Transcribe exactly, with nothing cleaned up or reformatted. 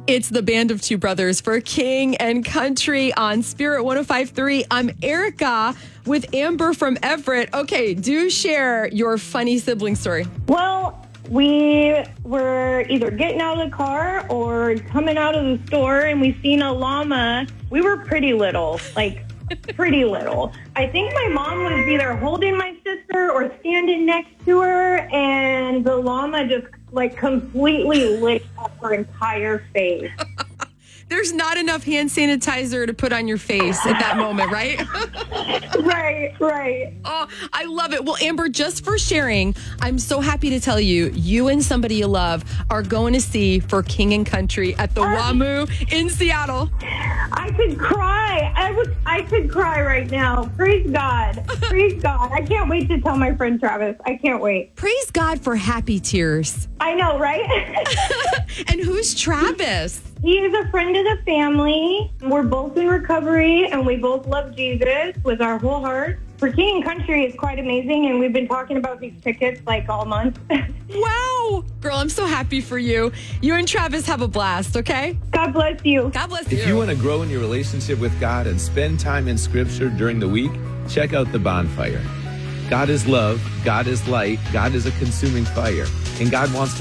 It's the Band of Two Brothers for King and Country on Spirit one oh five point three. I'm Erica with Amber from Everett. Okay, do share your funny sibling story. Well, we were either getting out of the car or coming out of the store, and we seen a llama. We were pretty little, like pretty little. I think my mom was either holding my sister or standing next to her, and the llama just like completely licked up her entire face. There's not enough hand sanitizer to put on your face at that moment, right? Right, right. Oh, I love it. Well, Amber, just for sharing, I'm so happy to tell you, you and somebody you love are going to see For King and Country at the WAMU in Seattle. I could cry. I would. I could cry right now. Praise God. Praise God. I can't wait to tell my friend Travis. I can't wait. Praise God for happy tears. I know, right? And who's Travis? He is a friend of the family. We're both in recovery, and we both love Jesus with our whole heart. For King and Country is quite amazing, and we've been talking about these tickets like all month. Wow. Girl, I'm so happy for you. You and Travis have a blast, okay? God bless you. God bless you. If you want to grow in your relationship with God and spend time in Scripture during the week, check out The Bonfire. God is love, God is light, God is a consuming fire, and God wants to